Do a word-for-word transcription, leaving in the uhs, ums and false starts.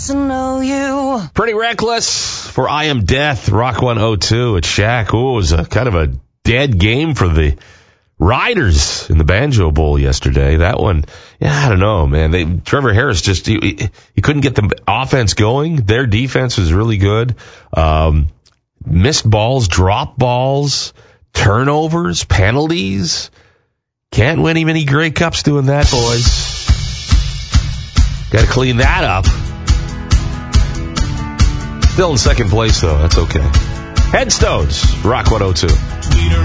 to know you. Pretty Reckless for I Am Death, Rock one oh two at Shaq. Ooh, it was a kind of a dead game for the Riders in the Banjo Bowl yesterday. That one, yeah, I don't know, man. They, Trevor Harris just, he, he couldn't get the offense going. Their defense was really good. Um, missed balls, drop balls, turnovers, penalties. Can't win him any Grey Cups doing that, boys. Got to clean that up. Still in second place, though. That's okay. Headstones, Rock one oh two.